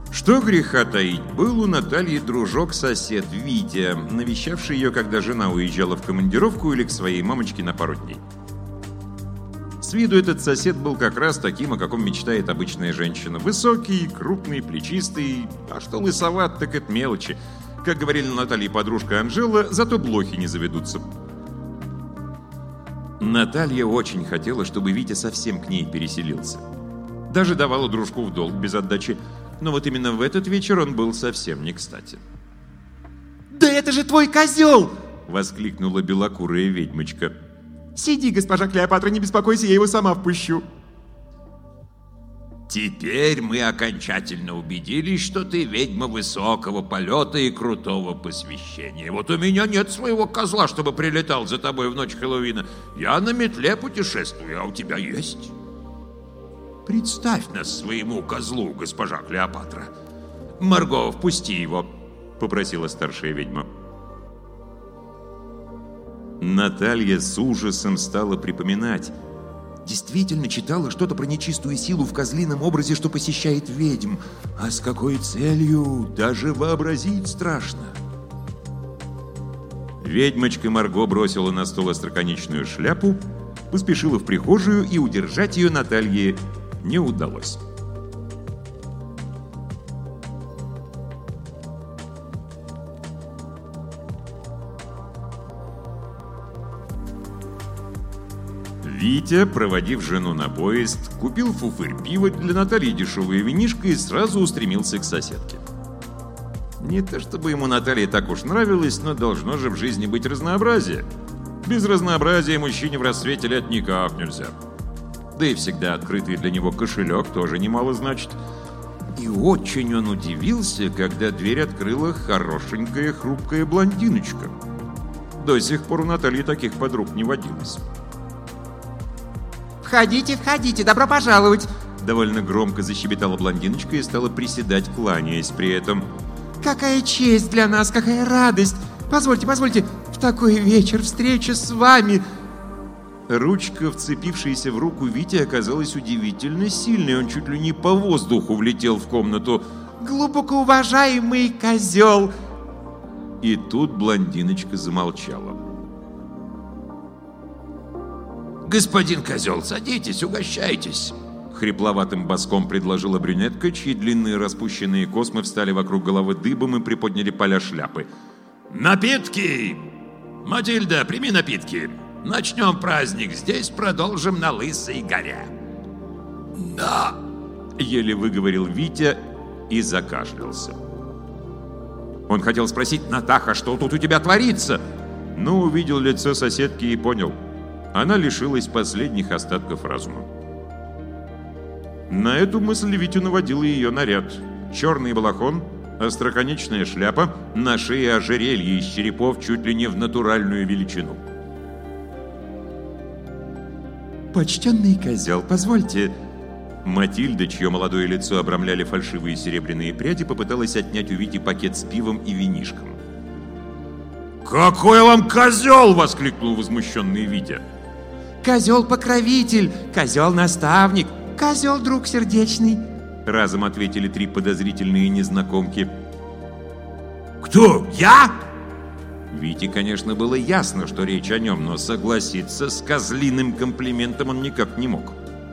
Что греха таить, был у Натальи дружок-сосед Витя, навещавший ее, когда жена уезжала в командировку или к своей мамочке на пару дней. С виду этот сосед был как раз таким, о каком мечтает обычная женщина. Высокий, крупный, плечистый, а что лысоват, так это мелочи. Как говорили Наталье подружка Анжела, зато блохи не заведутся. Наталья очень хотела, чтобы Витя совсем к ней переселился. Даже давала дружку в долг без отдачи. Но вот именно в этот вечер он был совсем не кстати. «Да это же твой козел!» — воскликнула белокурая ведьмочка. «Сиди, госпожа Клеопатра, не беспокойся, я его сама впущу». «Теперь мы окончательно убедились, что ты ведьма высокого полета и крутого посвящения. Вот у меня нет своего козла, чтобы прилетал за тобой в ночь Хэллоуина. Я на метле путешествую, а у тебя есть? Представь нас своему козлу, госпожа Клеопатра. Марго, впусти его», — попросила старшая ведьма. Наталья с ужасом стала припоминать. Действительно читала что-то про нечистую силу в козлином образе, что посещает ведьм. А с какой целью, даже вообразить страшно. Ведьмочка Марго бросила на стол остроконечную шляпу, поспешила в прихожую, и удержать ее Наталье не удалось. Витя, проводив жену на поезд, купил фуфырь пива, для Натальи дешевое винишко и сразу устремился к соседке. Не то чтобы ему Наталья так уж нравилась, но должно же в жизни быть разнообразие. Без разнообразия мужчине в расцвете лет никак нельзя. Да и всегда открытый для него кошелек тоже немало значит. И очень он удивился, когда дверь открыла хорошенькая хрупкая блондиночка. До сих пор у Натальи таких подруг не водилось. «Входите, входите, добро пожаловать!» Довольно громко защебетала блондиночка и стала приседать, кланяясь при этом. «Какая честь для нас, какая радость! Позвольте, позвольте, в такой вечер встреча с вами!» Ручка, вцепившаяся в руку Вити, оказалась удивительно сильной. Он чуть ли не по воздуху влетел в комнату. «Глубоко уважаемый козел!» И тут блондиночка замолчала. «Господин козел, садитесь, угощайтесь», — хрипловатым баском предложила брюнетка, чьи длинные распущенные космы встали вокруг головы дыбом и приподняли поля шляпы. «Напитки! Матильда, прими напитки. Начнем праздник здесь, продолжим на Лысой горе». «Да!» — еле выговорил Витя и закашлялся. Он хотел спросить: «Натаха, что тут у тебя творится?» Но увидел лицо соседки и понял. Она лишилась последних остатков разума. На эту мысль Витю наводил ее наряд. Черный балахон, остроконечная шляпа, на шее ожерелье из черепов чуть ли не в натуральную величину. «Почтенный козел, позвольте...» Матильда, чье молодое лицо обрамляли фальшивые серебряные пряди, попыталась отнять у Вити пакет с пивом и винишком. «Какой вам козел!» — воскликнул возмущенный Витя. «Козел-покровитель, козел-наставник, козел-друг сердечный», — разом ответили три подозрительные незнакомки. «Кто? Я?» Вите, конечно, было ясно, что речь о нем, но согласиться с козлиным комплиментом он никак не мог.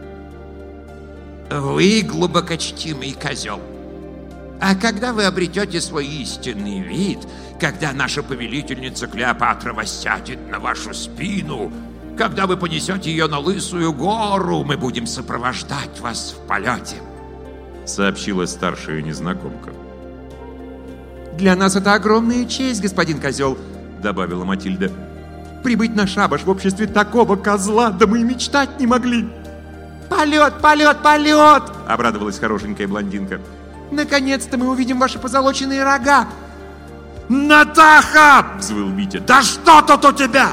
«Вы глубокочтимый козел. А когда вы обретете свой истинный вид, когда наша повелительница Клеопатра воссядет на вашу спину, когда вы понесете ее на Лысую гору, мы будем сопровождать вас в полете», — сообщила старшая незнакомка. «Для нас это огромная честь, господин козел», — добавила Матильда. «Прибыть на шабаш в обществе такого козла, да мы и мечтать не могли». «Полет, полет, полет!» — обрадовалась хорошенькая блондинка. «Наконец-то мы увидим ваши позолоченные рога!» «Натаха!» — взвыл Витя. «Да что тут у тебя?»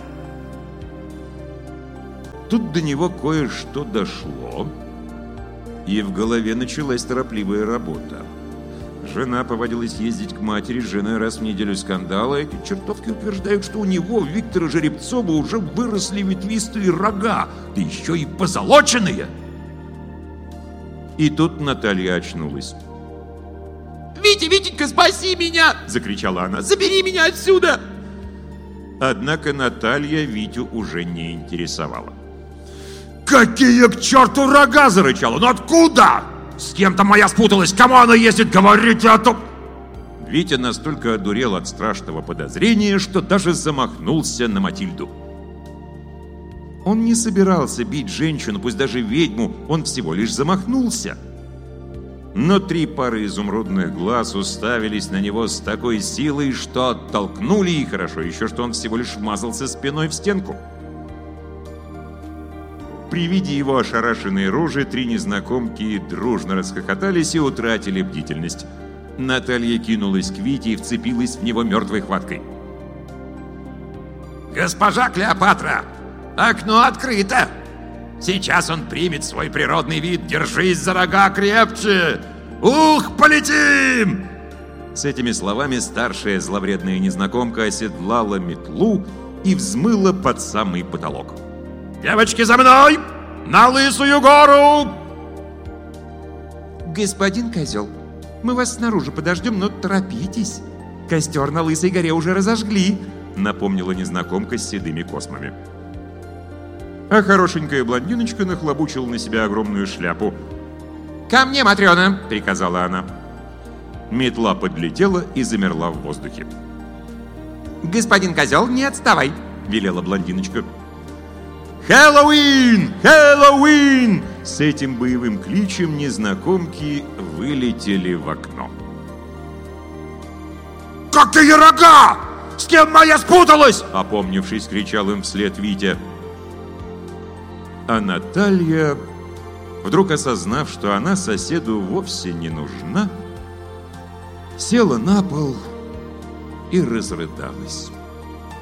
Тут до него кое-что дошло, и в голове началась торопливая работа. Жена повадилась ездить к матери с женой раз в неделю скандала. Эти чертовки утверждают, что у него, Виктора Жеребцова, уже выросли ветвистые рога, да еще и позолоченные. И тут Наталья очнулась. «Витя, Витенька, спаси меня!» – закричала она. «Забери меня отсюда!» Однако Наталья Витю уже не интересовала. «Какие к черту рога!» – зарычал он. «Откуда? С кем-то моя спуталась! Кому она ездит? Говорите, а то...» Витя настолько одурел от страшного подозрения, что даже замахнулся на Матильду. Он не собирался бить женщину, пусть даже ведьму, он всего лишь замахнулся. Но 3 пары изумрудных глаз уставились на него с такой силой, что оттолкнули, и хорошо еще, что он всего лишь вмазался спиной в стенку. При виде его ошарашенной рожи 3 незнакомки дружно расхохотались и утратили бдительность. Наталья кинулась к Вите и вцепилась в него мертвой хваткой. «Госпожа Клеопатра, окно открыто! Сейчас он примет свой природный вид. Держись за рога крепче! Ух, полетим!» С этими словами старшая зловредная незнакомка оседлала метлу и взмыла под самый потолок. «Девочки, за мной! На Лысую гору!» «Господин козел, мы вас снаружи подождем, но торопитесь. Костер на Лысой горе уже разожгли», — напомнила незнакомка с седыми космами. А хорошенькая блондиночка нахлобучила на себя огромную шляпу. «Ко мне, Матрена!» — приказала она. Метла подлетела и замерла в воздухе. «Господин козел, не отставай!» — велела блондиночка. «Хэллоуин! Хэллоуин!» С этим боевым кличем незнакомки вылетели в окно. «Какие рога! С кем моя спуталась?» Опомнившись, кричал им вслед Витя. А Наталья, вдруг осознав, что она соседу вовсе не нужна, села на пол и разрыдалась.